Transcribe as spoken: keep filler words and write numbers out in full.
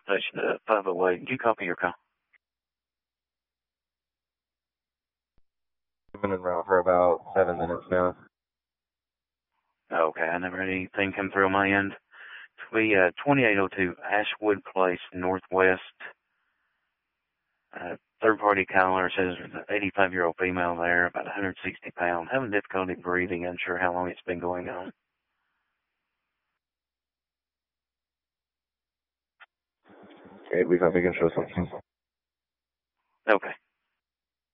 station to five oh eight. Did you copy your call? I've been en route for about seven minutes now. Okay, I never had anything come through on my end. We, uh, twenty-eight oh two Ashwood Place, Northwest. Uh, third-party caller says there's an eighty-five-year-old female there, about one hundred sixty pounds, having difficulty breathing, unsure how long it's been going on. Okay, we got making sure something. Okay.